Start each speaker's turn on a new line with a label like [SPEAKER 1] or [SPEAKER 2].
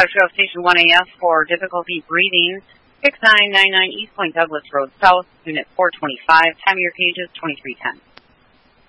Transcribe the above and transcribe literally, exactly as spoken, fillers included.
[SPEAKER 1] Chicago Trail Station one A F for difficulty breathing, six nine nine nine East Point Douglas Road South, Unit four twenty-five, time of your pages twenty-three ten.